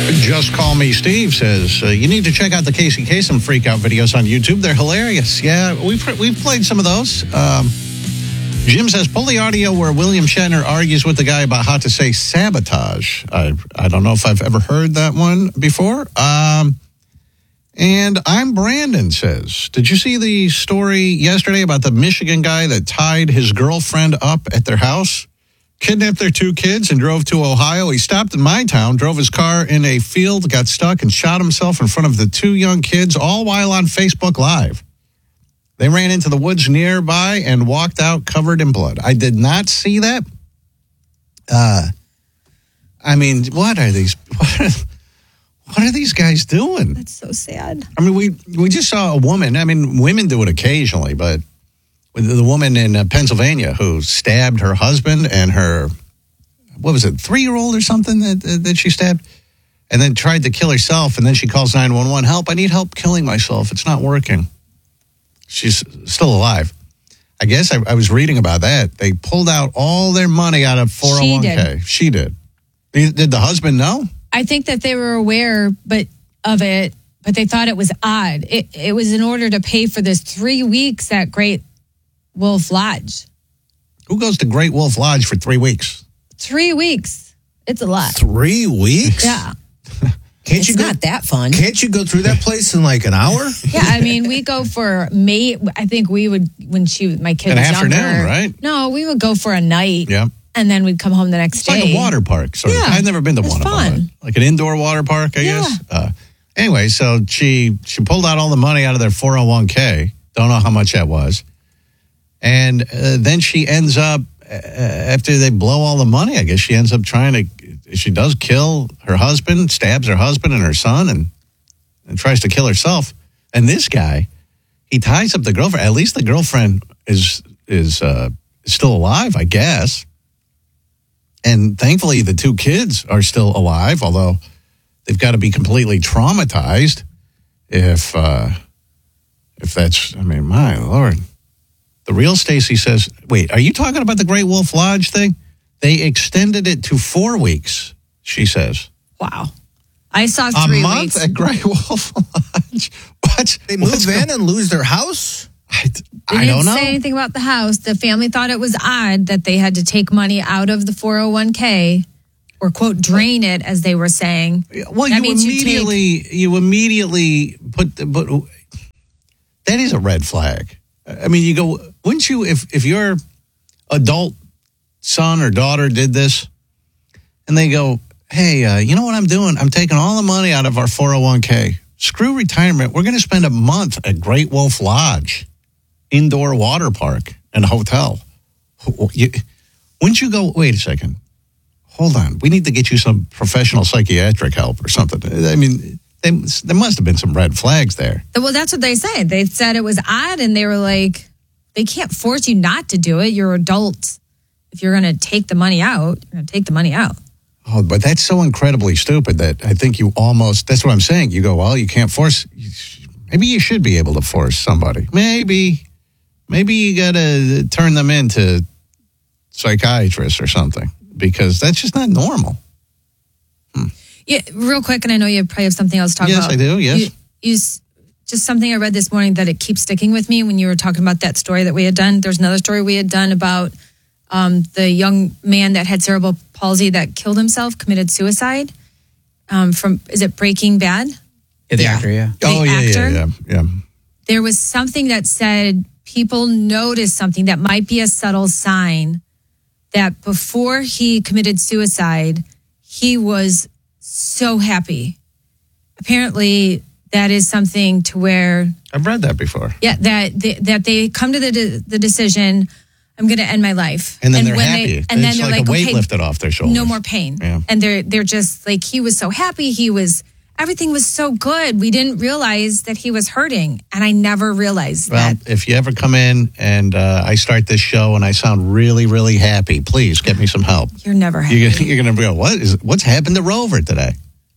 Just Call Me Steve says, you need to check out the Casey Kasem freakout videos on YouTube. They're hilarious. Yeah, we've played some of those. Jim says, pull the audio where William Shatner argues with the guy about how to say sabotage. I don't know if I've ever heard that one before. And I'm Brandon says, did you see the story yesterday about the Michigan guy that tied his girlfriend up at their house? Kidnapped their 2 kids and drove to Ohio. He stopped in my town, drove his car in a field, got stuck, and shot himself in front of the 2 young kids, all while on Facebook Live. They ran into the woods nearby and walked out covered in blood. I did not see that. I mean, what are these guys doing? That's so sad. I mean, we just saw a woman. I mean, women do it occasionally, but the woman in Pennsylvania who stabbed her husband and her, 3-year-old or something that she stabbed, and then tried to kill herself, and then she calls 911, help, I need help killing myself. It's not working. She's still alive. I guess I was reading about that. They pulled out all their money out of 401k. She did. Did the husband know? I think that they were aware of it, but they thought it was odd. It was in order to pay for this 3 weeks at Great Wolf Lodge. Who goes to Great Wolf Lodge for 3 weeks? 3 weeks. It's a lot. 3 weeks? Yeah. It's not that fun. Can't you go through that place in like an hour? Yeah, I mean, we go for I think we would, when my kid was afternoon, younger. right? No, we would go for a night. Yeah. And then we'd come home the next day. It's like a water park. So yeah, I've never been to one fun. of them. Like an indoor water park, I guess. Anyway, so she pulled out all the money out of their 401k. Don't know how much that was. And then she ends up, after they blow all the money, I guess she ends up she does kill her husband, stabs her husband and her son, and tries to kill herself. And this guy, he ties up the girlfriend. At least the girlfriend is still alive, I guess. And thankfully, the 2 kids are still alive, although they've got to be completely traumatized if that's, I mean, my Lord. The real Stacy says, wait, are you talking about the Great Wolf Lodge thing? They extended it to 4 weeks, she says. Wow. I saw 3 weeks. A month at Great Wolf Lodge? What? They move in and lose their house? I They don't didn't know. say anything about the house. The family thought it was odd that they had to take money out of the 401k or, quote, drain it, as they were saying. Well, that you immediately put that is a red flag. I mean, you go, wouldn't you, if your adult son or daughter did this and they go, hey, you know what I'm doing? I'm taking all the money out of our 401k. Screw retirement. We're going to spend a month at Great Wolf Lodge, indoor water park and hotel. Wouldn't you go, wait a second, hold on. We need to get you some professional psychiatric help or something. I mean, there must have been some red flags there. Well, that's what they said. They said it was odd, and they were like, they can't force you not to do it. You're adults. If you're going to take the money out, you're going to take the money out. Oh, but that's so incredibly stupid that I think you almost, that's what I'm saying. You go, well, you can't force, maybe you should be able to force somebody. Maybe you got to turn them into psychiatrists or something, because that's just not normal. Yeah, real quick, and I know you probably have something else to talk about. Yes, I do, yes. You just something I read this morning that it keeps sticking with me when you were talking about that story that we had done. There's another story we had done about the young man that had cerebral palsy that killed himself, committed suicide. Is it Breaking Bad? Yeah, the actor, yeah. Yeah. There was something that said people noticed something that might be a subtle sign that before he committed suicide, he was so happy. Apparently, that is something to where... I've read that before. Yeah, that they come to the decision, I'm going to end my life. And then they're happy. And then it's they're like a weight okay, lifted off their shoulders. no more pain. Yeah. And they're just like, he was so happy. Everything was so good. We didn't realize that he was hurting. And I never realized that. Well, if you ever come in and I start this show and I sound really, really happy, please get me some help. You're never happy. You're going to go, what's happened to Rover today?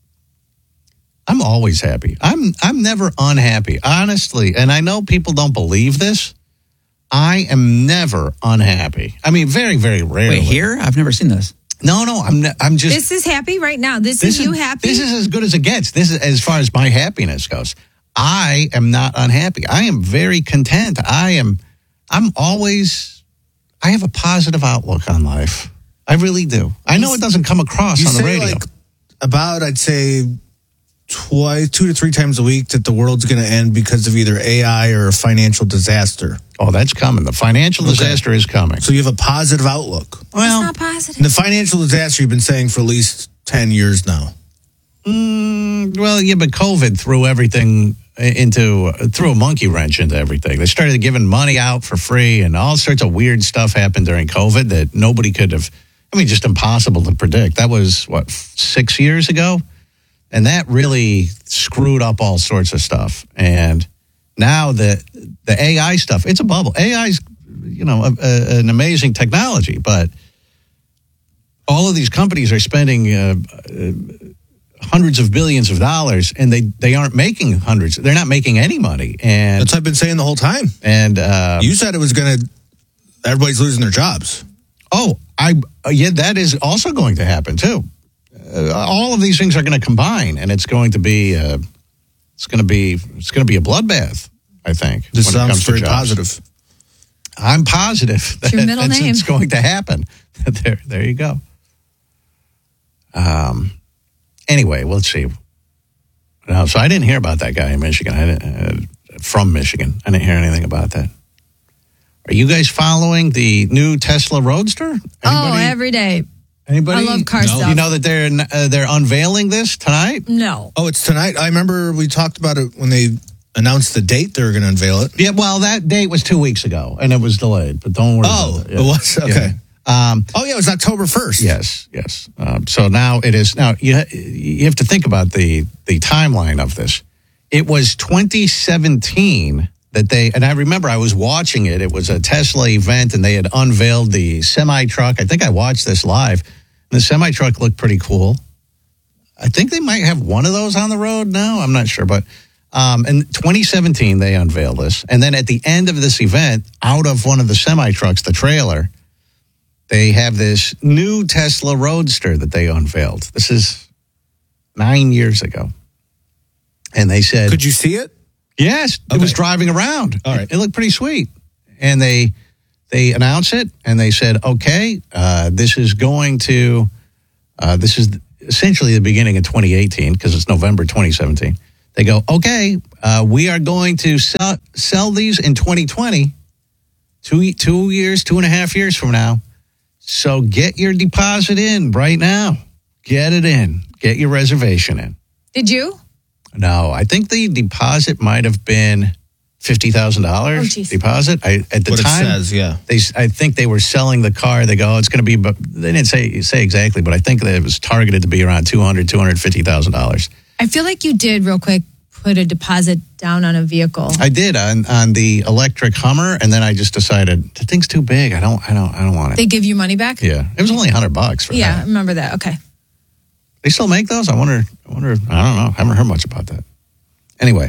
I'm always happy. I'm never unhappy, honestly. And I know people don't believe this. I am never unhappy. I mean, very, very rarely. Wait, here? I've never seen this. No, I'm just. This is happy right now. This is you happy? This is as good as it gets. This is as far as my happiness goes. I am not unhappy. I am very content. I have a positive outlook on life. I really do. I know it doesn't come across on the radio. Like about, I'd say, 2 to 3 times a week that the world's going to end because of either AI or a financial disaster. Oh, that's coming. The financial disaster is coming. So you have a positive outlook. Well, it's not positive. The financial disaster you've been saying for at least 10 years now. Well, yeah, but COVID threw everything threw a monkey wrench into everything. They started giving money out for free, and all sorts of weird stuff happened during COVID that nobody could have. I mean, just impossible to predict. That was 6 years ago, and that really screwed up all sorts of stuff. And now the AI stuff, it's a bubble. AI is, an amazing technology, but all of these companies are spending hundreds of billions of dollars, and they aren't making hundreds. They're not making any money. And that's what I've been saying the whole time. And you said it was everybody's losing their jobs. Oh, that is also going to happen too. All of these things are going to combine, and it's going to be a bloodbath. I think this sounds very positive. I'm positive that it's going to happen. There you go. Anyway, let's see. No, so I didn't hear about that guy in Michigan. From Michigan. I didn't hear anything about that. Are you guys following the new Tesla Roadster? Anybody? Oh, every day. Anybody? I love car stuff. You know that they're unveiling this tonight? No. Oh, it's tonight? I remember we talked about it when they announced the date they were going to unveil it. Yeah, well, that date was 2 weeks ago, and it was delayed, but don't worry about it. It was? Okay. Yeah. It was October 1st. Yes. So now it is. Now, you have to think about the timeline of this. It was 2017 that and I remember I was watching it. It was a Tesla event, and they had unveiled the semi-truck. I think I watched this live. The semi-truck looked pretty cool. I think they might have one of those on the road now. I'm not sure, but in 2017, they unveiled this. And then at the end of this event, out of one of the semi-trucks, the trailer, they have this new Tesla Roadster that they unveiled. This is 9 years ago. And they said... Could you see it? Yes. Okay. It was driving around. All right. It looked pretty sweet. And they announced it, and they said, okay, this is essentially the beginning of 2018, because it's November 2017. They go, okay, we are going to sell these in 2020, 2.5 years from now. So get your deposit in right now. Get it in. Get your reservation in. Did you? No, I think the deposit might have been $50,000 deposit. At the time, it says, yeah. I think they were selling the car. They go, it's going to be, but they didn't say exactly, but I think that it was targeted to be around $250,000. I feel like you did real quick put a deposit down on a vehicle. I did on the electric Hummer, and then I just decided the thing's too big. I don't want it. They give you money back? Yeah, it was only $100 for that. Yeah, I remember that. Okay. They still make those? I wonder. I don't know. I haven't heard much about that. Anyway,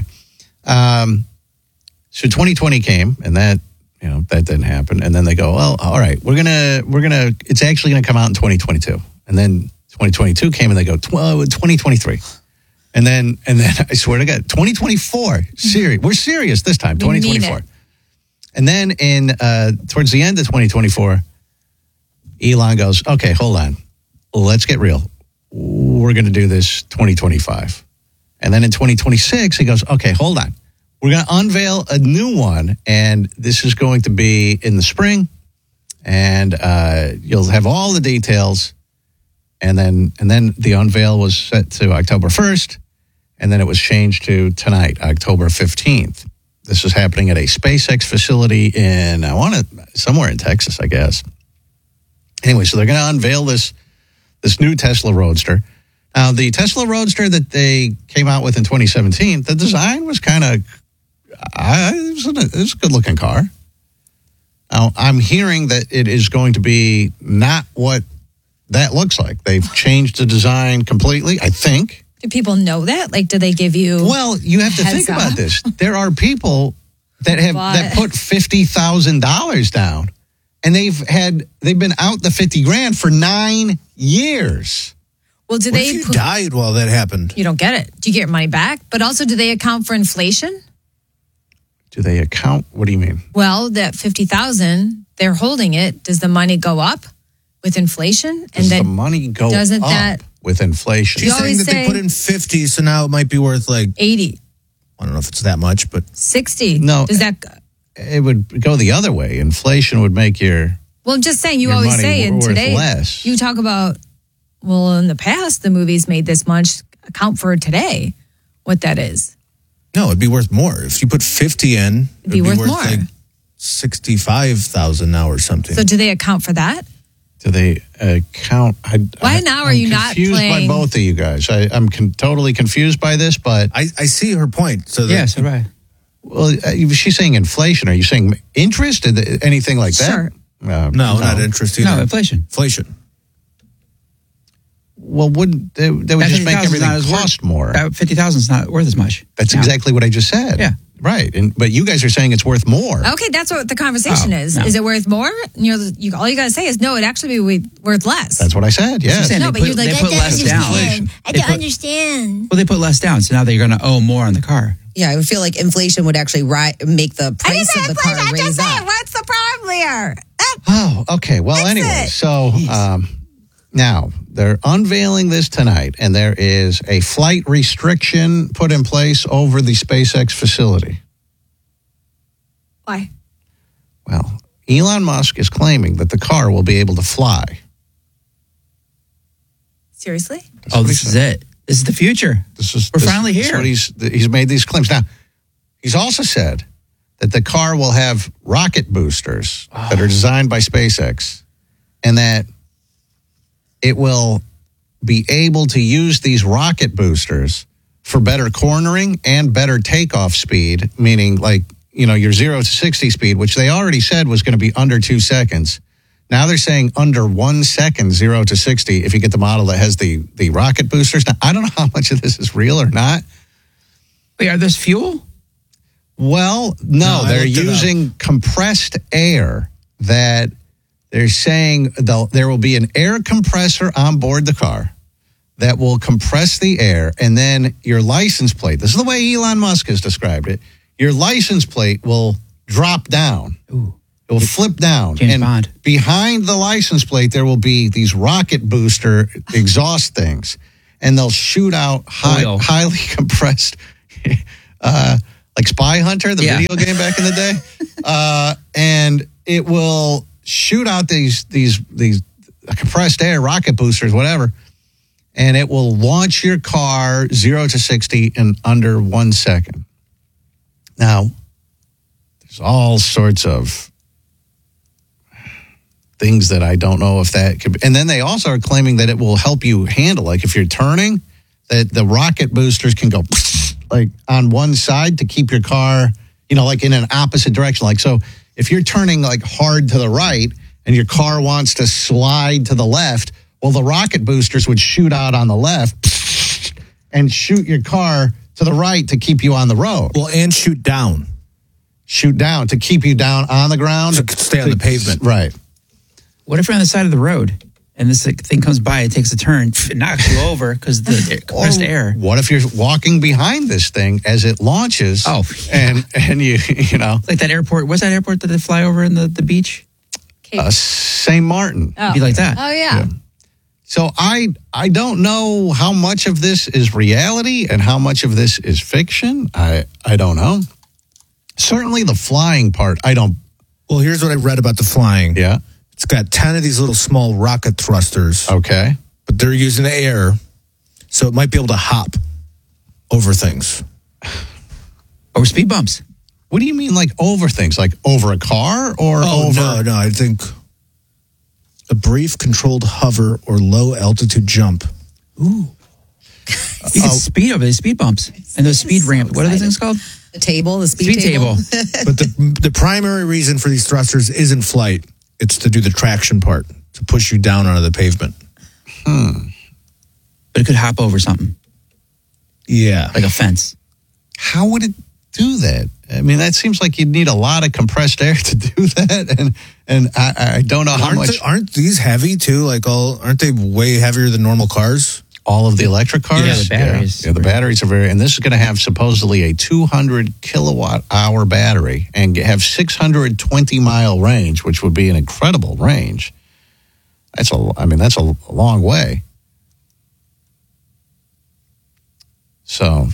so 2020 came, and that didn't happen. And then they go, well, all right, we're gonna. It's actually gonna come out in 2022. And then 2022 came, and they go 2023. And then I swear to God, 2024. Serious. We're serious this time. 2024. And then towards the end of 2024, Elon goes, okay, hold on, let's get real. We're going to do this 2025. And then in 2026, he goes, okay, hold on. We're going to unveil a new one, and this is going to be in the spring, and you'll have all the details. And then the unveil was set to October 1st, and then it was changed to tonight, October 15th. This is happening at a SpaceX facility somewhere in Texas, I guess. Anyway, so they're going to unveil this new Tesla Roadster. Now, the Tesla Roadster that they came out with in 2017, the design was it was a good-looking car. Now, I'm hearing that it is going to be not what that looks like. They've changed the design completely, I think. Do people know that? Like, do they give you... Well, you have to think about this. There are people that put $50,000 down, And they've been out the 50 grand for 9 years. Well, do What they? if you died while that happened? You don't get it. Do you get your money back? But also, do they account for inflation? Do they account? What do you mean? Well, that 50,000, they're holding it. Does the money go up with inflation? Does the money go up with inflation? She's saying that they put in 50, so now it might be worth like 80. I don't know if it's that much, but 60. No. Does that? It would go the other way. Inflation would make your Well, I'm just saying. You your always money say, and worth today less. you talk about. Well, in the past, the movies made this much. Account for today, what that is. no, it'd be worth more. If you put 50 in, It'd be worth more. like 65,000 now or something. So, do they account for that? Do they count? Why now are you not confused playing? by both of you guys? I'm totally confused by this, but I see her point. So that, Yes, right. well, she's saying inflation. Are you saying interest? Anything like that? Sure. no, not interest either. No, inflation. Inflation. Well, wouldn't they would That just make 50,000 is everything not as cost more? That 50,000 is not worth as much. That's now. exactly what I just said. Yeah. Right. But you guys are saying it's worth more. Okay, that's what the conversation Oh, is. no. Is it worth more? All you got to say is no. It actually be worth less. That's what I said. She's Yes. saying No, they but put, you're like, they I put don't less down. understand. I They don't put- understand. Well, they put less down, so now they're going to owe more on the car. Yeah, I would feel like inflation would actually make the price of the car raise up. What's the problem here? Oh, okay. Well, anyway, so now they're unveiling this tonight, and there is a flight restriction put in place over the SpaceX facility. Why? Well, Elon Musk is claiming that the car will be able to fly. Seriously? That's Oh, what he this said. is it. This is the future. We're finally here. He's made these claims. Now, he's also said that the car will have rocket boosters that are designed by SpaceX, and that it will be able to use these rocket boosters for better cornering and better takeoff speed, meaning like, your 0 to 60 speed, which they already said was going to be under 2 seconds. Now they're saying under 1 second, 0 to 60, if you get the model that has the rocket boosters. Now, I don't know how much of this is real or not. Wait, are this fuel? Well, No, I they're looked it up. using compressed air that they're saying there will be an air compressor on board the car that will compress the air, and then your license plate, this is the way Elon Musk has described it, your license plate will drop down. Ooh. It will flip down. James and Bond. behind the license plate, there will be these rocket booster exhaust things, and they'll shoot out Oil. highly compressed, like Spy Hunter, the video game back in the day. And it will shoot out these compressed air rocket boosters, whatever, and it will launch your car 0 to 60 in under 1 second. Now, there's all sorts of things that I don't know if that could be. And then they also are claiming that it will help you handle, like if you're turning, that the rocket boosters can go like on one side to keep your car, like in an opposite direction. Like, so if you're turning like hard to the right and your car wants to slide to the left, well, the rocket boosters would shoot out on the left and shoot your car to the right to keep you on the road. Well, and shoot down. Shoot down to keep you down on the ground. To stay on the pavement. Right. What if you're on the side of the road and this thing comes by, it takes a turn, it knocks you over because the compressed air. What if you're walking behind this thing as it launches? Oh, and you like that airport. What's that airport that they fly over in the beach? St. Martin. It'd be like that. Oh, yeah. So I don't know how much of this is reality and how much of this is fiction. I don't know. Certainly the flying part, I don't. Well, here's what I read about the flying. Yeah. It's got 10 of these little small rocket thrusters, Okay. but they're using the air, so it might be able to hop over things. Over speed bumps. What do you mean like over things? Like over a car or over? No. I think a brief controlled hover or low altitude jump. Ooh. You can speed over these speed bumps and those speed ramp. What are those things called? The table, the speed, Speed table. But the primary reason for these thrusters isn't flight. It's to do the traction part, to push you down onto the pavement. But it could hop over something, Yeah. like a fence. How would it do that? I mean, that seems like you'd need a lot of compressed air to do that, and I don't know how much. Aren't these heavy too? Like aren't they way heavier than normal cars? All of the electric cars? Yeah, the batteries. Yeah, the batteries are and this is going to have supposedly a 200 kilowatt hour battery and have 620 mile range, which would be an incredible range. That's a long way. So.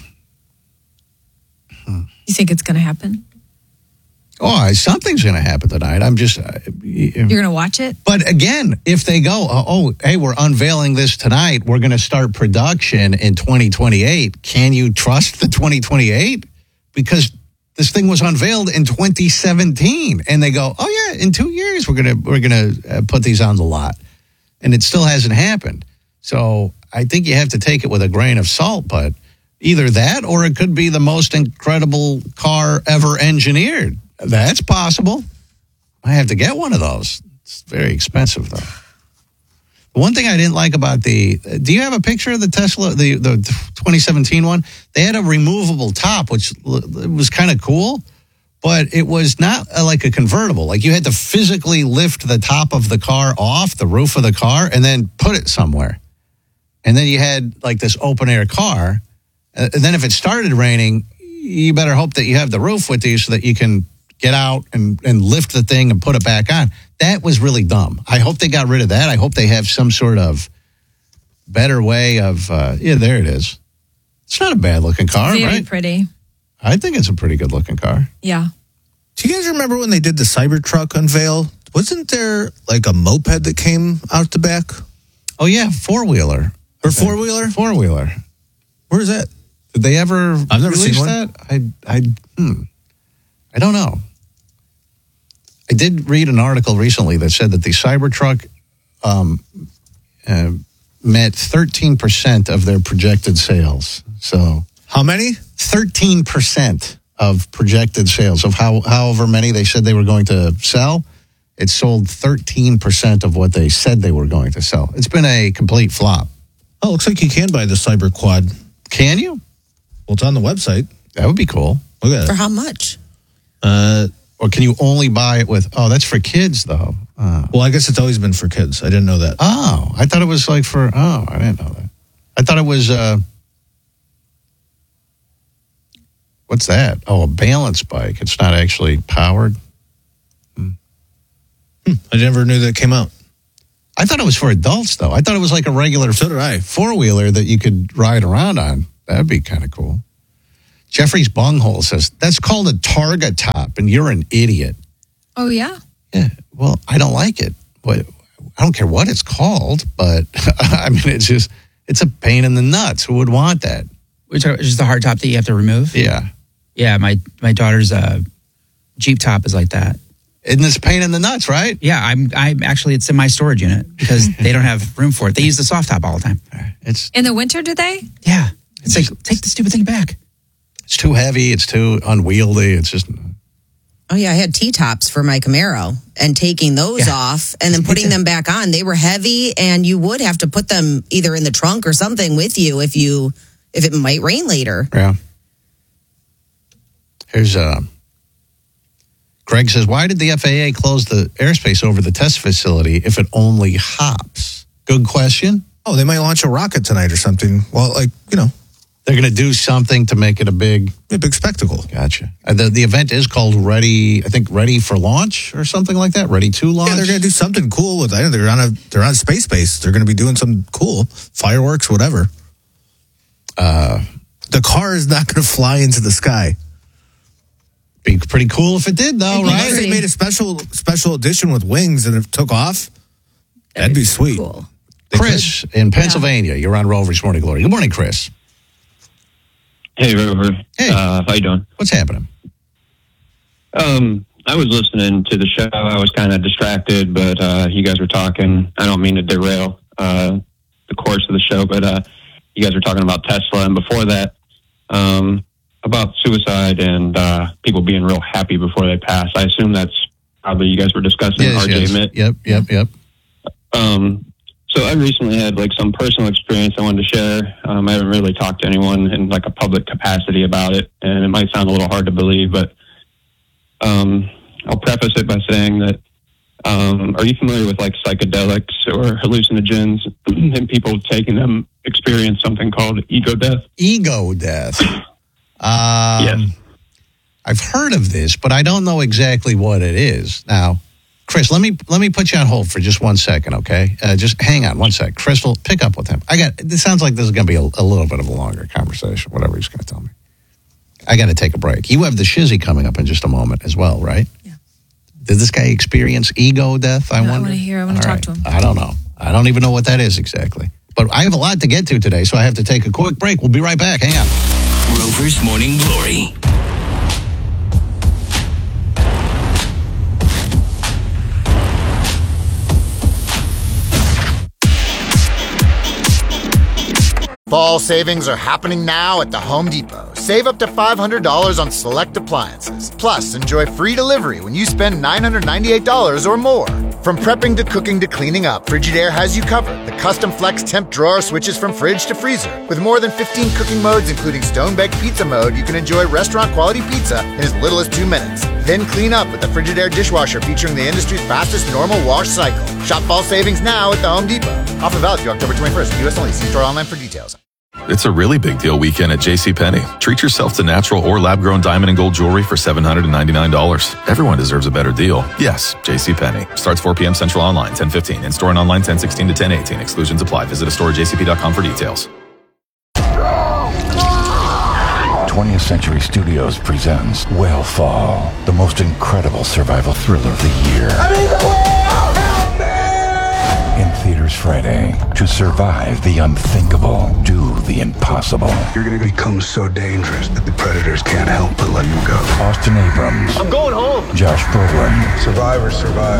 You think it's going to happen? Oh, something's going to happen tonight. I'm just... You're going to watch it? But again, if they go, hey, we're unveiling this tonight, we're going to start production in 2028, can you trust the 2028? Because this thing was unveiled in 2017, and they go, oh yeah, in 2 years we're gonna put these on the lot, and it still hasn't happened. So I think you have to take it with a grain of salt, but either that or it could be the most incredible car ever engineered. That's possible. I have to get one of those. It's very expensive, though. The one thing I didn't like about do you have a picture of the Tesla, the 2017 one? They had a removable top, which was kind of cool, but it was not like a convertible. Like you had to physically lift the top of the car off the roof of the car and then put it somewhere. And then you had like this open air car. And then if it started raining, you better hope that you have the roof with you so that you can get out and lift the thing and put it back on. That was really dumb. I hope they got rid of that. I hope they have some sort of better way of, there it is. It's not a bad looking car, Very right? pretty. I think it's a pretty good looking car. Yeah. Do you guys remember when they did the Cybertruck unveil? Wasn't there like a moped that came out the back? Oh, yeah, four-wheeler. Or four-wheeler? Four-wheeler. Where is that? Did they ever I've never release seen one. that? I don't know. I did read an article recently that said that the Cybertruck met 13% of their projected sales. So How many? 13% of projected sales of however many they said they were going to sell. It sold 13% of what they said they were going to sell. It's been a complete flop. Oh, looks like you can buy the Cyber Quad. Can you? Well, it's on the website. That would be cool. Look at For it. how much? Or can you only buy it with, that's for kids, though. Well, I guess it's always been for kids. I didn't know that. Oh, I thought it was like I didn't know that. I thought it was, what's that? Oh, a balance bike. It's not actually powered. I never knew that came out. I thought it was for adults, though. I thought it was like a regular So did I. four-wheeler that you could ride around on. That'd be kind of cool. Jeffrey's Bunghole says, that's called a Targa top, and you're an idiot. Oh, yeah? Yeah, well, I don't like it. But I don't care what it's called, but I mean, it's a pain in the nuts. Who would want that? Which is just the hard top that you have to remove. Yeah. Yeah, my daughter's Jeep top is like that. Isn't this a pain in the nuts, right? Yeah, I'm actually, it's in my storage unit because they don't have room for it. They use the soft top all the time. It's In the winter, do they? Yeah, it's like, take the stupid thing back. too heavy. It's too unwieldy. It's just... Oh, yeah. I had T-tops for my Camaro and taking those off and then putting them back on. They were heavy and you would have to put them either in the trunk or something with you if it might rain later. Yeah. Here's Greg says, why did the FAA close the airspace over the test facility if it only hops? Good question. Oh, they might launch a rocket tonight or something. Well, They're going to do something to make it a big spectacle. Gotcha. The event is called Ready for Launch or something like that. Ready to Launch. Yeah, they're going to do something cool with. I know they're on space base. They're going to be doing something cool, fireworks, whatever. The car is not going to fly into the sky. Be pretty cool if it did, though, right? Unless they made a special edition with wings and it took off. That'd be sweet. Cool. Chris in Pennsylvania, you're on Rover's Morning Glory. Good morning, Chris. Hey, Rover. Hey. How you doing? What's happening? I was listening to the show. I was kind of distracted, but you guys were talking. I don't mean to derail the course of the show, but you guys were talking about Tesla, and before that, about suicide and people being real happy before they pass. I assume that's probably you guys were discussing RJ Mitt. Yep. So I recently had like some personal experience I wanted to share. I haven't really talked to anyone in like a public capacity about it, and it might sound a little hard to believe, but I'll preface it by saying that are you familiar with like psychedelics or hallucinogens and people taking them experience something called ego death? Ego death. Yes. I've heard of this, but I don't know exactly what it is. Now, Chris, let me put you on hold for just 1 second, okay? Just hang on 1 sec. Crystal, pick up with him. This sounds like this is going to be a little bit of a longer conversation, whatever he's going to tell me. I got to take a break. You have the shizzy coming up in just a moment as well, right? Yeah. Did this guy experience ego death, I wonder? I want to hear. I want to talk to him. I don't know. I don't even know what that is exactly. But I have a lot to get to today, so I have to take a quick break. We'll be right back. Hang on. Rover's Morning Glory. Fall savings are happening now at the Home Depot. Save up to $500 on select appliances. Plus, enjoy free delivery when you spend $998 or more. From prepping to cooking to cleaning up, Frigidaire has you covered. The custom flex temp drawer switches from fridge to freezer. With more than 15 cooking modes, including stone-baked pizza mode, you can enjoy restaurant-quality pizza in as little as 2 minutes. Then clean up with the Frigidaire dishwasher featuring the industry's fastest normal wash cycle. Shop fall savings now at the Home Depot. Offer valid through October 21st. U.S. only. See store online for details. It's a really big deal weekend at JCPenney. Treat yourself to natural or lab-grown diamond and gold jewelry for $799. Everyone deserves a better deal. Yes, JCPenney. Starts 4 p.m. Central online, 10:15. In-store and online, 10:16 to 10:18. Exclusions apply. Visit a store at jcp.com for details. 20th Century Studios presents Whale Fall, the most incredible survival thriller of the year. In theaters Friday. To survive the unthinkable, do the impossible. You're going to become so dangerous that the predators can't help but let you go. Austin Abrams. I'm going home. Josh Brolin. Survivor.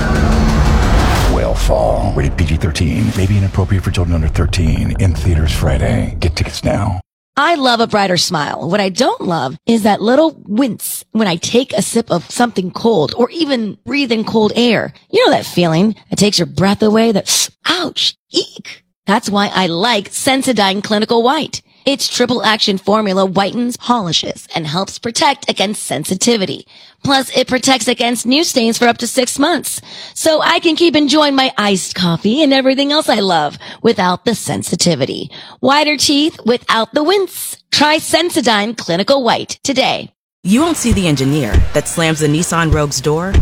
Whale Fall. Rated PG-13. May be inappropriate for children under 13. In theaters Friday. Get tickets now. I love a brighter smile. What I don't love is that little wince when I take a sip of something cold or even breathe in cold air. You know that feeling that takes your breath away, that ouch, eek. That's why I like Sensodyne Clinical White. Its triple action formula whitens, polishes, and helps protect against sensitivity. Plus, it protects against new stains for up to 6 months. So I can keep enjoying my iced coffee and everything else I love without the sensitivity. Whiter teeth without the wince. Try Sensodyne Clinical White today. You won't see the engineer that slams the Nissan Rogue's door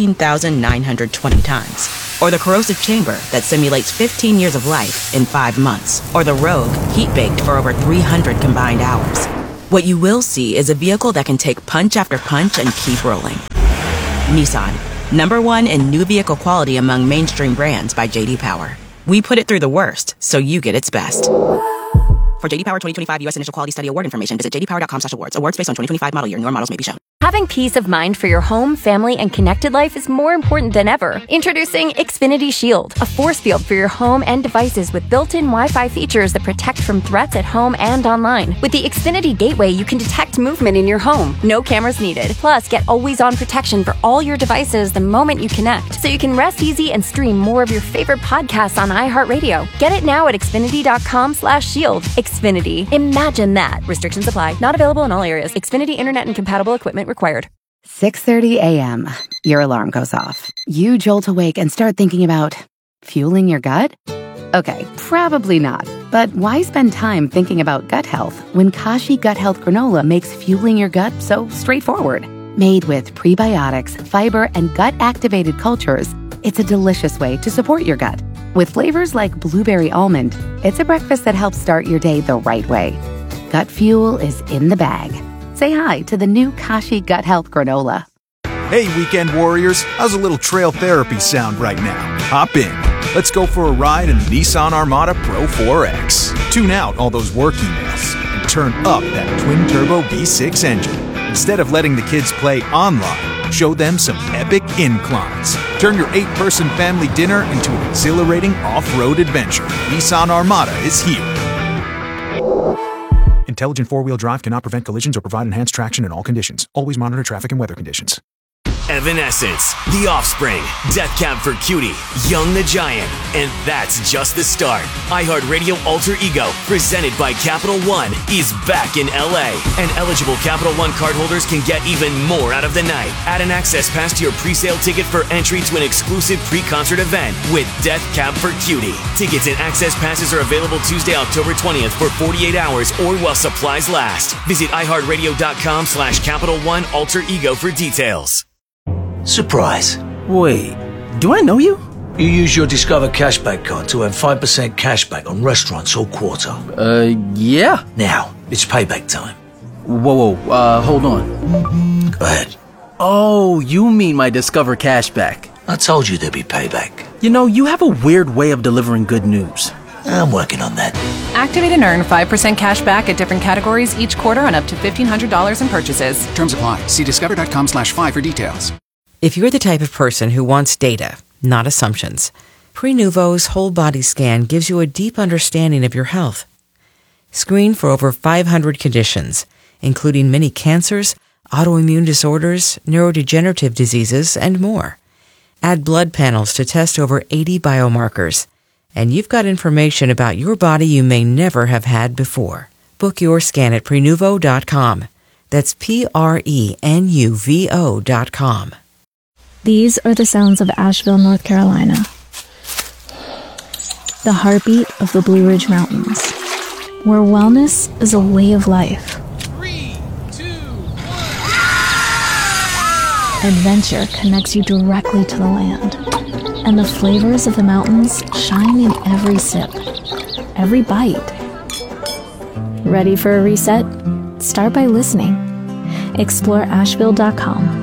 13,920 times. Or the corrosive chamber that simulates 15 years of life in 5 months. Or the Rogue heat-baked for over 300 combined hours. What you will see is a vehicle that can take punch after punch and keep rolling. Nissan, #1 in new vehicle quality among mainstream brands by J.D. Power. We put it through the worst, so you get its best. For J.D. Power 2025 U.S. Initial Quality Study Award information, visit jdpower.com/awards. Awards based on 2025 model year. Newer models may be shown. Having peace of mind for your home, family, and connected life is more important than ever. Introducing Xfinity Shield, a force field for your home and devices with built-in Wi-Fi features that protect from threats at home and online. With the Xfinity Gateway, you can detect movement in your home. No cameras needed. Plus, get always-on protection for all your devices the moment you connect, so you can rest easy and stream more of your favorite podcasts on iHeartRadio. Get it now at Xfinity.com/shield. Xfinity. Imagine that. Restrictions apply. Not available in all areas. Xfinity Internet and compatible equipment required. 6:30 a.m. Your alarm goes off. You jolt awake and start thinking about fueling your gut? Okay, probably not. But why spend time thinking about gut health when Kashi Gut Health Granola makes fueling your gut so straightforward? Made with prebiotics, fiber, and gut-activated cultures, it's a delicious way to support your gut. With flavors like blueberry almond, it's a breakfast that helps start your day the right way. Gut fuel is in the bag. Say hi to the new Kashi Gut Health Granola. Hey, weekend warriors. How's a little trail therapy sound right now? Hop in. Let's go for a ride in the Nissan Armada Pro 4X. Tune out all those work emails and turn up that twin-turbo V6 engine. Instead of letting the kids play online, show them some epic inclines. Turn your 8-person family dinner into an exhilarating off-road adventure. Nissan Armada is here. Intelligent four-wheel drive cannot prevent collisions or provide enhanced traction in all conditions. Always monitor traffic and weather conditions. Evanescence, The Offspring, Death Cab for Cutie, Young the Giant, and that's just the start. iHeartRadio Alter Ego, presented by Capital One, is back in LA, and eligible Capital One cardholders can get even more out of the night. Add an access pass to your pre-sale ticket for entry to an exclusive pre-concert event with Death Cab for Cutie. Tickets and access passes are available Tuesday, October 20th for 48 hours or while supplies last. Visit iHeartRadio.com/Capital One Alter Ego for details. Surprise. Wait, do I know you? You use your Discover Cashback card to earn 5% cashback on restaurants all quarter. Yeah. Now, it's payback time. Whoa, hold on. Go ahead. Oh, you mean my Discover Cashback. I told you there'd be payback. You know, you have a weird way of delivering good news. I'm working on that. Activate and earn 5% cash back at different categories each quarter on up to $1,500 in purchases. Terms apply. See discover.com/5 for details. If you're the type of person who wants data, not assumptions, Prenuvo's whole body scan gives you a deep understanding of your health. Screen for over 500 conditions, including many cancers, autoimmune disorders, neurodegenerative diseases, and more. Add blood panels to test over 80 biomarkers, and you've got information about your body you may never have had before. Book your scan at Prenuvo.com. That's Prenuvo.com. These are the sounds of Asheville, North Carolina. The heartbeat of the Blue Ridge Mountains, where wellness is a way of life. 3, 2, 1. Adventure connects you directly to the land, and the flavors of the mountains shine in every sip, every bite. Ready for a reset? Start by listening. Explore Asheville.com.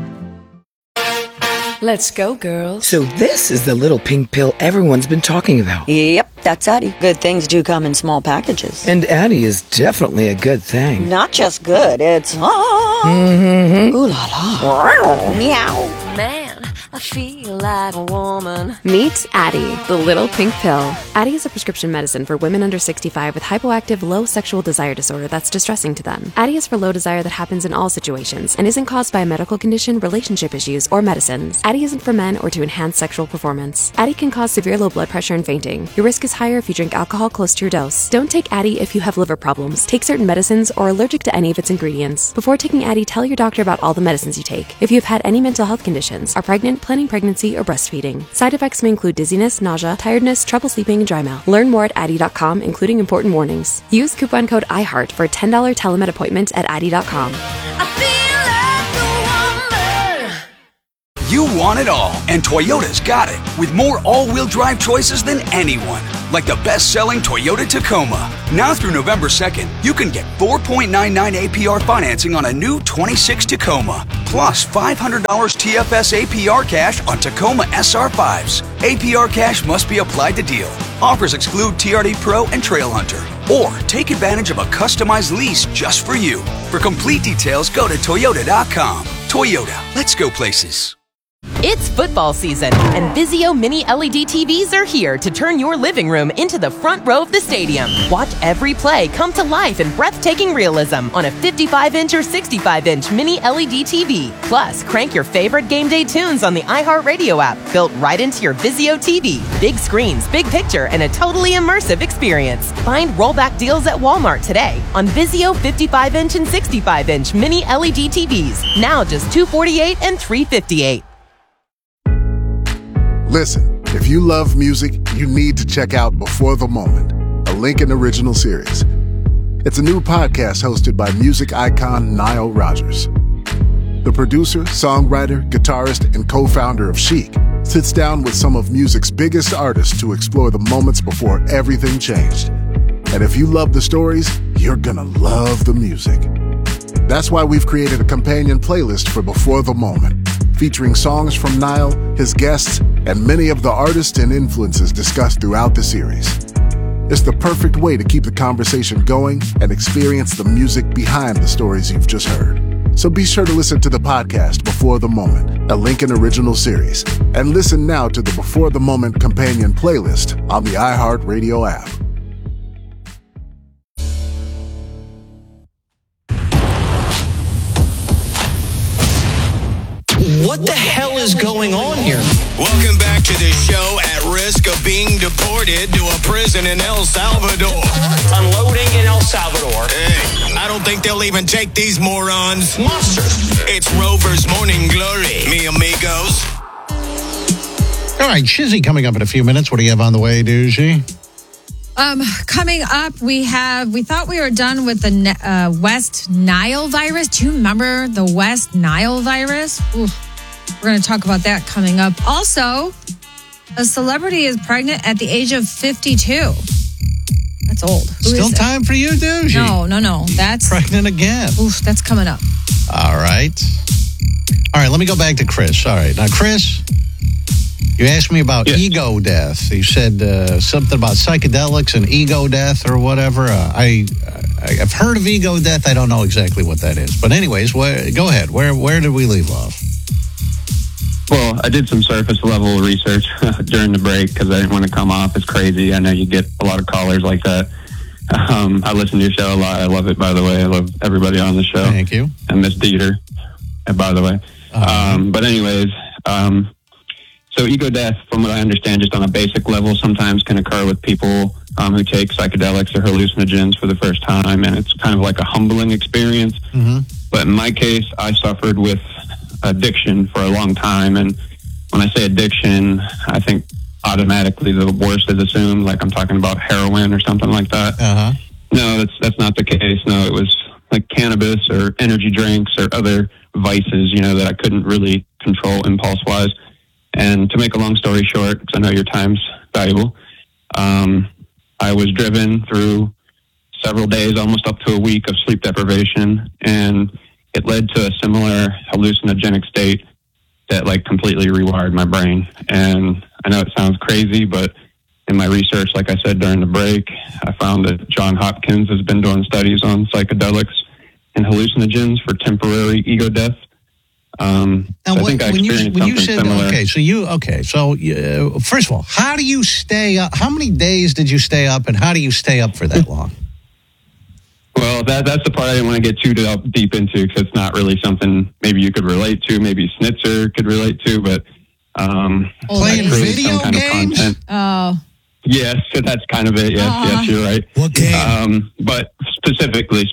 Let's go, girls. So this is the little pink pill everyone's been talking about. Yep, that's Addie. Good things do come in small packages. And Addie is definitely a good thing. Not just good, it's... Mm-hmm. Ooh la la. Meow. Man, I feel like a woman. Meet Addie, the little pink pill. Addie is a prescription medicine for women under 65 with hypoactive low sexual desire disorder that's distressing to them. Addie is for low desire that happens in all situations and isn't caused by a medical condition, relationship issues, or medicines. Addie isn't for men or to enhance sexual performance. Addie can cause severe low blood pressure and fainting. Your risk is higher if you drink alcohol close to your dose. Don't take Addie if you have liver problems, take certain medicines, or are allergic to any of its ingredients. Before taking Addie, tell your doctor about all the medicines you take. If you have had any mental health conditions, are pregnant, planning pregnancy, or breastfeeding. Side effects may include dizziness, nausea, tiredness, trouble sleeping, and dry mouth. Learn more at Addie.com, including important warnings. Use coupon code IHEART for a $10 telemed appointment at Addie.com. You want it all, and Toyota's got it, with more all-wheel drive choices than anyone. Like the best-selling Toyota Tacoma. Now through November 2nd, you can get 4.99 APR financing on a new 26 Tacoma, plus $500 TFS APR cash on Tacoma SR5s. APR cash must be applied to deal. Offers exclude TRD Pro and Trail Hunter. Or take advantage of a customized lease just for you. For complete details, go to Toyota.com. Toyota, let's go places. It's football season, and Vizio Mini LED TVs are here to turn your living room into the front row of the stadium. Watch every play come to life in breathtaking realism on a 55-inch or 65-inch Mini LED TV. Plus, crank your favorite game day tunes on the iHeartRadio app, built right into your Vizio TV. Big screens, big picture, and a totally immersive experience. Find rollback deals at Walmart today on Vizio 55-inch and 65-inch Mini LED TVs. Now just $248 and $358. Listen, if you love music, you need to check out Before the Moment, a Lincoln original series. It's a new podcast hosted by music icon Nile Rodgers. The producer, songwriter, guitarist, and co-founder of Chic sits down with some of music's biggest artists to explore the moments before everything changed. And if you love the stories, you're gonna love the music. That's why we've created a companion playlist for Before the Moment, featuring songs from Nile, his guests, and many of the artists and influences discussed throughout the series. It's the perfect way to keep the conversation going and experience the music behind the stories you've just heard. So be sure to listen to the podcast Before the Moment, a Lincoln original series, and listen now to the Before the Moment companion playlist on the iHeartRadio app. What the hell is going on here? Welcome back to the show at risk of being deported to a prison in El Salvador. Unloading in El Salvador. Hey, I don't think they'll even take these morons. Monsters. It's Rover's Morning Glory, mi amigos. All right, Shizzy coming up in a few minutes. What do you have on the way, Doozy? Coming up, we thought we were done with the West Nile virus. Do you remember the West Nile virus? Oof. We're going to talk about that coming up. Also, a celebrity is pregnant at the age of 52. That's old. Still time for you, Doozy? No. That's pregnant again. Oof, that's coming up. All right, let me go back to Chris. All right, now, Chris, you asked me about ego death. You said something about psychedelics and ego death or whatever. I've heard of ego death. I don't know exactly what that is. But anyways, go ahead. Where did we leave off? Well, I did some surface level research during the break because I didn't want to come off as crazy. I know you get a lot of callers like that. I listen to your show a lot. I love it, by the way. I love everybody on the show. Thank you. And Miss Dieter, by the way. But anyways, so ego death, from what I understand, just on a basic level, sometimes can occur with people who take psychedelics or hallucinogens for the first time, and it's kind of like a humbling experience. Mm-hmm. But in my case, I suffered with addiction for a long time, and when I say addiction, I think automatically the worst is assumed, like I'm talking about heroin or something like that. Uh-huh. No, that's not the case. No, it was like cannabis or energy drinks or other vices, that I couldn't really control impulse-wise. And to make a long story short, because I know your time's valuable, I was driven through several days, almost up to a week of sleep deprivation, and it led to a similar hallucinogenic state that completely rewired my brain. And I know it sounds crazy, but in my research, like I said during the break, I found that Johns Hopkins has been doing studies on psychedelics and hallucinogens for temporary ego death. Now, I think I experienced something similar. So first of all, how do you stay up? How many days did you stay up, and how do you stay up for that long? Well, that's the part I didn't want to get too deep into because it's not really something maybe you could relate to. Maybe Snitzer could relate to, but playing video games. Oh, yes, that's kind of it. Yes, you're right. What game? But specifically,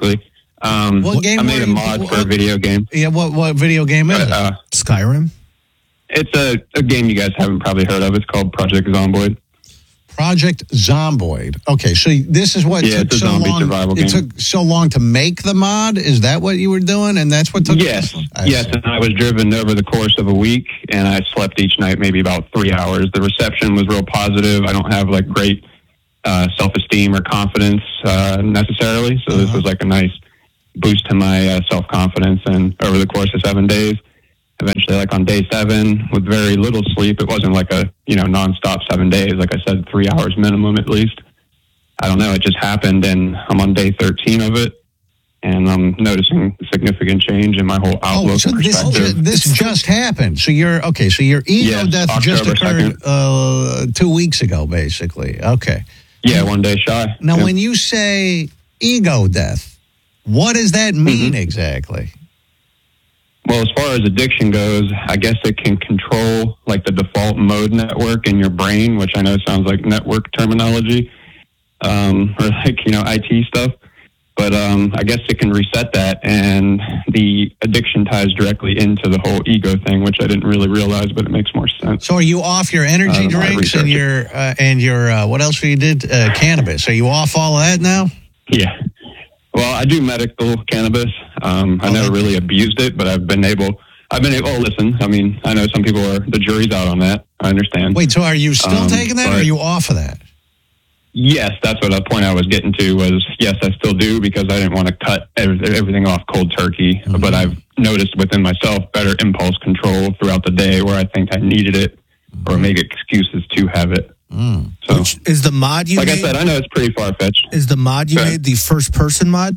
what game? I made a mod for a video game. Yeah, what video game is it? Skyrim. It's a game you guys haven't probably heard of. It's called Project Zomboid. Project Zomboid. Okay, so this is what took so long. Survival game. It took so long to make the mod. Is that what you were doing? And that's what took. Yes. And I was driven over the course of a week, and I slept each night maybe about 3 hours. The reception was real positive. I don't have great self-esteem or confidence necessarily, so this was a nice boost to my self-confidence. And over the course of 7 days, eventually on day 7 with very little sleep, it wasn't a nonstop 7 days. Like I said, 3 hours minimum at least. I don't know, it just happened, and I'm on day 13 of it, and I'm noticing a significant change in my whole outlook. So this just happened. So your ego death October just occurred 2 weeks ago, basically. Okay. Yeah, 1 day shy. Now, when you say ego death, what does that mean exactly? Well, as far as addiction goes, I guess it can control the default mode network in your brain, which I know sounds like network terminology, or IT stuff. But I guess it can reset that, and the addiction ties directly into the whole ego thing, which I didn't really realize, but it makes more sense. So are you off your energy drinks and your what else you did? Cannabis. Are you off all of that now? Yeah. Well, I do medical cannabis. I never really abused it, but I've been able. Listen, I mean, I know some people the jury's out on that. I understand. Wait, so are you still taking that, or are you off of that? Yes, that's what the point I was getting to was, yes, I still do, because I didn't want to cut everything off cold turkey. Mm-hmm. But I've noticed within myself better impulse control throughout the day where I think I needed it or make excuses to have it. Mm. So, which is the mod you made? Like I said, I know it's pretty far-fetched. Is the mod you made the first-person mod?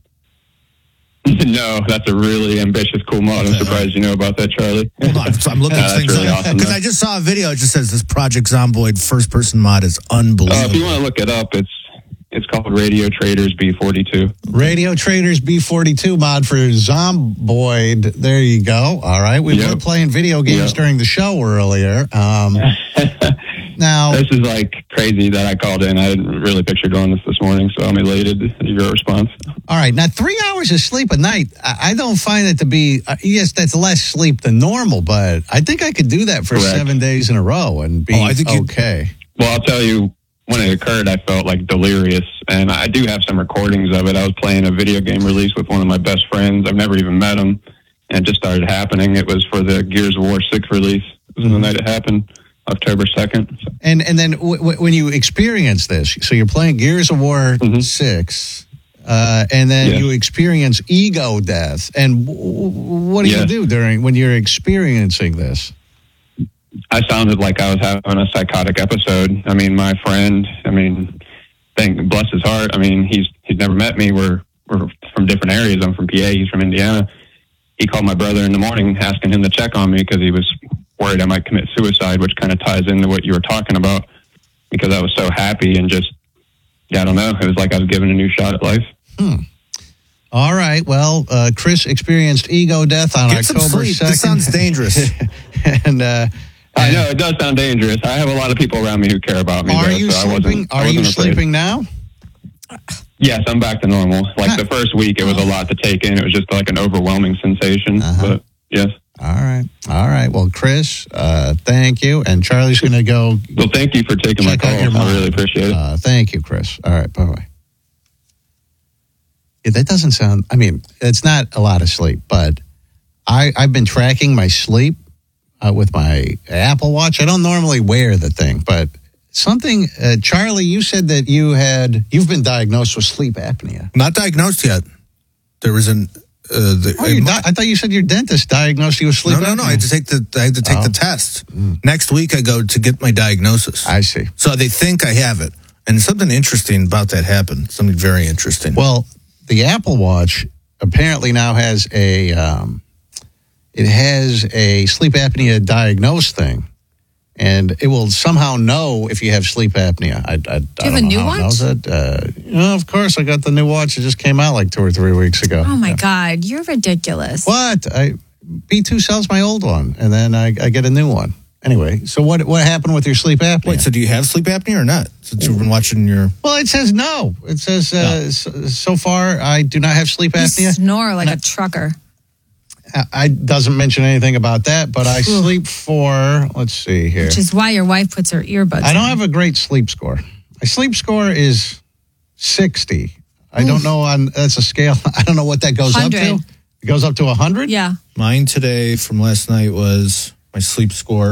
No, that's a really ambitious, cool mod. I'm surprised you know about that, Charlie. Hold on, so I'm looking at things really awesome. Because I just saw a video. It just says this Project Zomboid first-person mod is unbelievable. If you want to look it up, It's called Radio Traders B42. Radio Traders B42 mod for Zomboid. There you go. All right. We were playing video games during the show earlier. Now, this is like crazy that I called in. I didn't really picture doing this morning, so I'm elated at your response. All right. Now, 3 hours of sleep a night, I don't find it to be, yes, that's less sleep than normal, but I think I could do that for 7 days in a row and be okay. Well, I'll tell you, when it occurred, I felt like delirious, and I do have some recordings of it. I was playing a video game release with one of my best friends. I've never even met him, and it just started happening. It was for the Gears of War 6 release. It was the night it happened. October 2nd. So. And then when you experience this, so you're playing Gears of War 6, and then you experience ego death. And what do you do when you're experiencing this? I sounded like I was having a psychotic episode. I mean, my friend, bless his heart. I mean, he's never met me. We're from different areas. I'm from PA. He's from Indiana. He called my brother in the morning asking him to check on me because he was worried I might commit suicide, which kind of ties into what you were talking about, because I was so happy and just, I don't know. It was like I was given a new shot at life. All right. Well, Chris experienced ego death on October 2nd. This sounds dangerous. And I know it does sound dangerous. I have a lot of people around me who care about me. Are you sleeping now? Yes, I'm back to normal. Like the first week, it was a lot to take in. It was just like an overwhelming sensation. But yes. All right. Well, Chris, thank you. And Charlie's going to go. Well, thank you for taking my call. I really appreciate it. Thank you, Chris. All right. Bye-bye. Yeah, that doesn't sound, it's not a lot of sleep, but I've been tracking my sleep with my Apple Watch. I don't normally wear the thing, but something, Charlie, you said that you've been diagnosed with sleep apnea. Not diagnosed yet. There was I thought you said your dentist diagnosed you with sleep apnea. No. I had to take the test. Next week I go to get my diagnosis. I see. So they think I have it. And something interesting about that happened. Something very interesting. Well, the Apple Watch apparently now has a sleep apnea diagnose thing. And it will somehow know if you have sleep apnea. Do you have a new watch? Of course. I got the new watch. It just came out like 2 or 3 weeks ago. Oh, my God. You're ridiculous. What? B2 sells my old one, and then I get a new one. Anyway, so what happened with your sleep apnea? Wait, so do you have sleep apnea or not? Since you've been watching your... Well, it says no. It says, so far, I do not have sleep apnea. You snore like a trucker. I doesn't mention anything about that, but I sleep for, let's see here. Which is why your wife puts her earbuds I don't have a great sleep score. My sleep score is 60. I don't know, that's a scale. I don't know what that goes 100. up to. It goes up to 100? Yeah. Mine today from last night was my sleep score,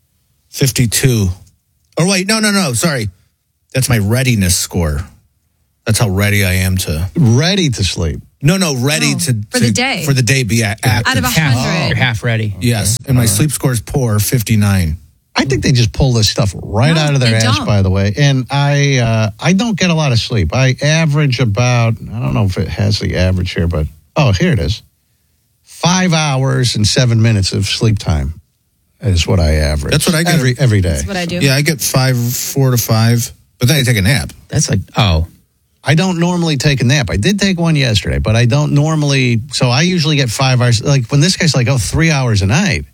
52. Oh, wait, no, sorry. That's my readiness score. That's how ready I am to... Ready to sleep. No, ready to... For the day. For the day, be active. Out of 100. You're half ready. Yes, and my sleep score is poor, 59. I think they just pull this stuff right out of their ass, by the way. And I don't get a lot of sleep. I average about, I don't know if it has the average here, but, here it is. 5 hours and 7 minutes of sleep time is what I average. That's what I get every day. That's what I do. Yeah, I get 4 to 5, but then I take a nap. That's like, I don't normally take a nap. I did take one yesterday, but I don't normally. So I usually get 5 hours. Like when this guy's like, 3 hours a night.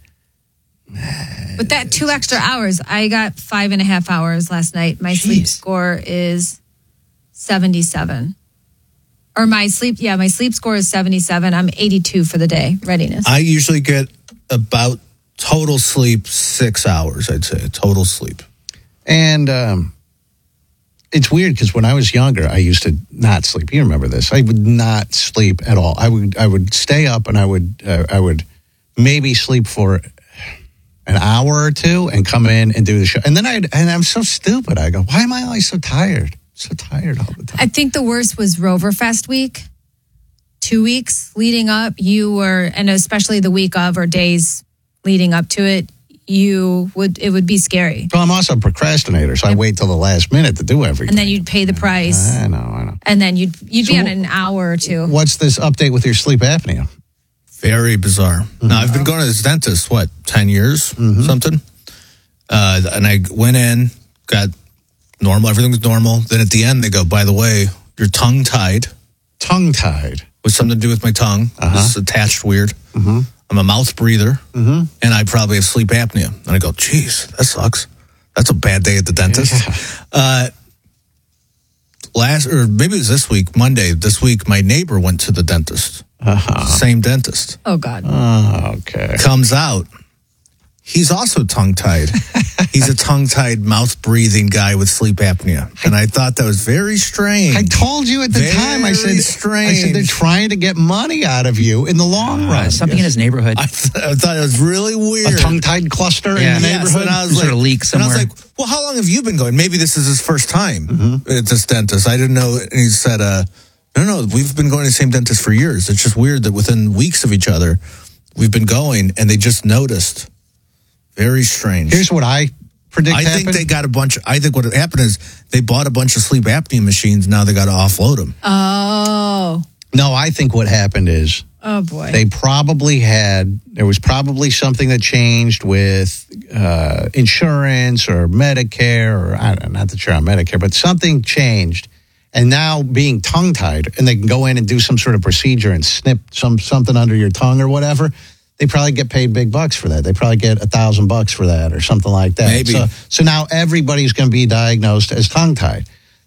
But that 2 extra hours, I got 5.5 hours last night. My sleep score is 77. Or my sleep score is 77. I'm 82 for the day. Readiness. I usually get about total sleep 6 hours, I'd say. Total sleep. And it's weird because when I was younger, I used to not sleep. You remember this? I would not sleep at all. I would stay up and I would maybe sleep for an hour or two and come in and do the show. And then I'm so stupid. I go, why am I always so tired? So tired all the time. I think the worst was Roverfest week. 2 weeks leading up, and especially the week of or days leading up to it, it would be scary. Well, I'm also a procrastinator, so I wait till the last minute to do everything. And then you'd pay the price. I know. And then you'd be on an hour or two. What's this update with your sleep apnea? Very bizarre. Now, I've been going to this dentist, 10 years, something? And I went in, got Normal. Everything's normal. Then at the end, they go, by the way, you're tongue-tied. Tongue-tied? With something to do with my tongue. It's attached weird. I'm a mouth breather. And I probably have sleep apnea. And I go, geez, that sucks. That's a bad day at the dentist. Or maybe it was this week, Monday. This week, my neighbor went to the dentist. Same dentist. Oh, God. Oh, okay. Comes out. He's also tongue-tied. He's a tongue-tied, mouth-breathing guy with sleep apnea. And I thought that was very strange. I told you at the time. I said, they're trying to get money out of you in the long run. Something in his neighborhood. I thought it was really weird. A tongue-tied cluster in the neighborhood? And I was sort of leak somewhere. And I was like, well, how long have you been going? Maybe this is his first time at this dentist. I didn't know. And he said, no, we've been going to the same dentist for years. It's just weird that within weeks of each other, we've been going, and they just noticed. Very strange. Here's what I predict I think they got a bunch. I think what happened is they bought a bunch of sleep apnea machines. Now they got to offload them. Oh. No, I think what happened is. Oh, boy. There was probably something that changed with insurance or Medicare, or I don't know, not that you're on Medicare, but something changed. And now being tongue-tied, and they can go in and do some sort of procedure and snip something under your tongue or whatever. They probably get paid big bucks for that. They probably get $1,000 for that or something like that. Maybe. So now everybody's going to be diagnosed as tongue-tied.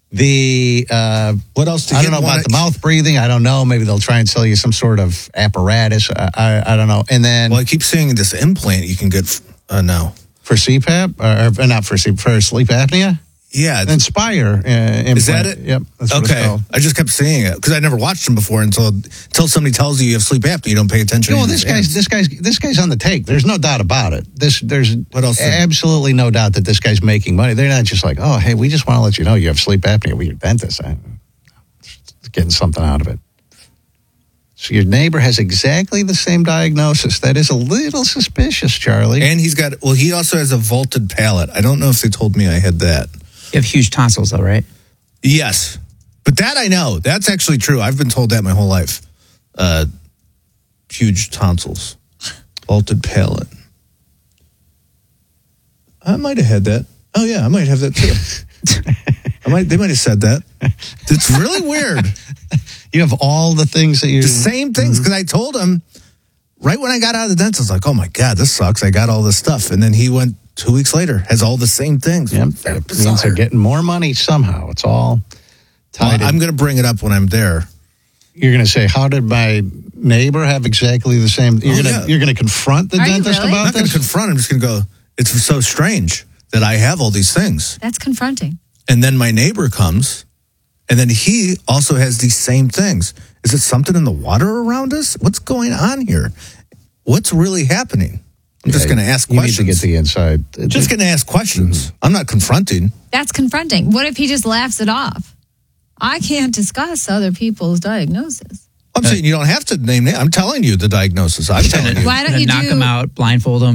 What else? I don't know about the mouth breathing. I don't know. Maybe they'll try and sell you some sort of apparatus. I don't know. And then, I keep seeing this implant you can get now for CPAP or not for CPAP, for sleep apnea. Yeah, Inspire implant. Is that it? Yep. That's what it's called. I just kept seeing it because I never watched them before until somebody tells you have sleep apnea. You don't pay attention. Well, this guy's on the take. There's no doubt about it. There's what else? Absolutely no doubt that this guy's making money. They're not just like, oh, hey, we just want to let you know you have sleep apnea with your dentist. Getting something out of it. So your neighbor has exactly the same diagnosis. That is a little suspicious, Charlie. And he also has a vaulted palate. I don't know if they told me I had that. You have huge tonsils, though, right? Yes. But that I know. That's actually true. I've been told that my whole life. Huge tonsils. Vaulted palate. I might have had that. Oh, yeah, I might have that, too. They might have said that. It's really weird. You have all the things that you... The same things, because I told him, right when I got out of the dentist, I was like, oh, my God, this sucks. I got all this stuff. And then he went 2 weeks later, has all the same things. Yep. That means they're getting more money somehow. It's all tied in. I'm going to bring it up when I'm there. You're going to say, how did my neighbor have exactly the same... You're going to confront the dentist about this? I'm not going to confront. I'm just going to go, it's so strange that I have all these things. That's confronting. And then my neighbor comes, and then he also has these same things. Is it something in the water around us? What's going on here? What's really happening? I'm just going to ask questions. You need to get the inside. Just going to ask questions. I'm not confronting. That's confronting. What if he just laughs it off? I can't discuss other people's diagnosis. I'm saying you don't have to name it. I'm telling you the diagnosis. I'm telling you. Why don't you knock him out, blindfold him?